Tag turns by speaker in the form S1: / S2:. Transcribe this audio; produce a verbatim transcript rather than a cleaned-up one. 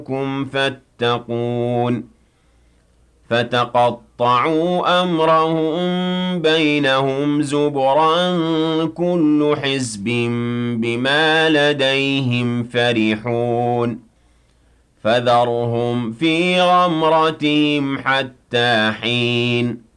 S1: رَبُّكُمْ فَاتَّقُونِ فَتَقَطَّعُوا أَمْرَهُم بَيْنَهُمْ زُبُرًا ۖ كُلُّ حِزْبٍ بِمَا لَدَيْهِمْ فَرِحُونَ فَذَرْهُمْ فِي غَمْرَتِهِمْ حَتَّىٰ حِينٍ